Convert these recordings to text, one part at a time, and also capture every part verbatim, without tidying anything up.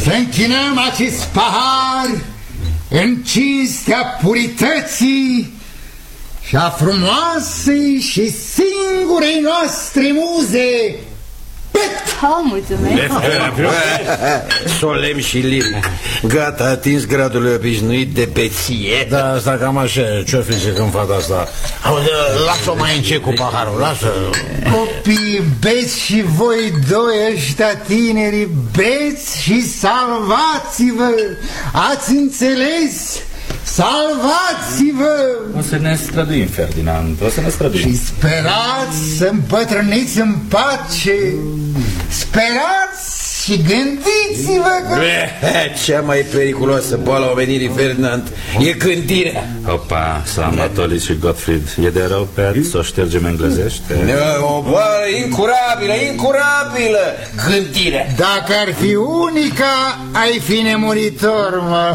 Să închinăm acest pahar în cinstea purității și a frumoasei și singurei noastre muze, Oh, mulțumesc. Solemn și limp. Gata, a atins gradul obișnuit de beție. Da, asta cam așa. Ce-o fi ce când fac asta? Auzi, lasă-o mai încet cu paharul, lasă. Copii, beți și voi doi ăștia tineri, beți și salvați-vă. Ați înțeles? Salvați-vă! O să ne străduim, Ferdinand, o să ne străduim. Și sperați să împătrâniți în pace. Sperați și gândiți-vă că... Cea mai periculoasă boală a omenirii, Ferdinand, e gândirea. Opa, Samatolis și Gottfried, e de rău, Pat, să o ștergem englezește? O boală incurabilă, incurabilă, gândirea. Dacă ar fi unica, ai fi nemuritor, mă.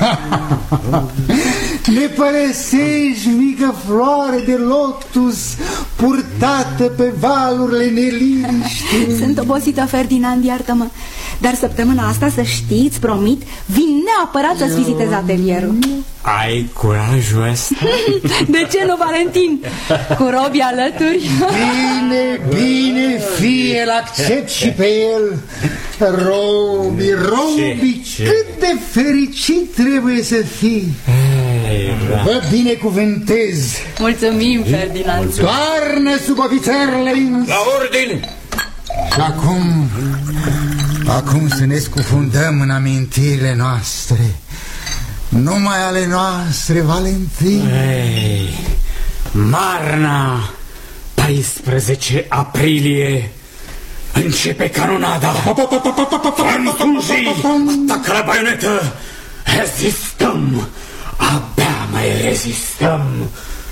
Ne părăsești, mică floare de lotus, purtată pe valurile neliniștii. Sunt obosită, Ferdinand, iartă-mă. Dar săptămâna asta, să știți, promit, vin neapărat să-ți vizitez atelierul. Ai curajul ăsta? De ce nu, Valentin? Cu Robi alături? Bine, bine, fie, îl accept și pe el. Robi, Robi, cât de fericit trebuie să fii. Vă binecuvântez. Mulțumim, Ferdinand. Toarnă sub ofițerele. La ordin. Și acum, acum să ne scufundăm în amintirile noastre. Numai ale noastre, Valentin. Ei, Marna, paisprezece aprilie, începe canonada. Francuzii atacă la baionetă. Rezistăm, abia mai rezistăm.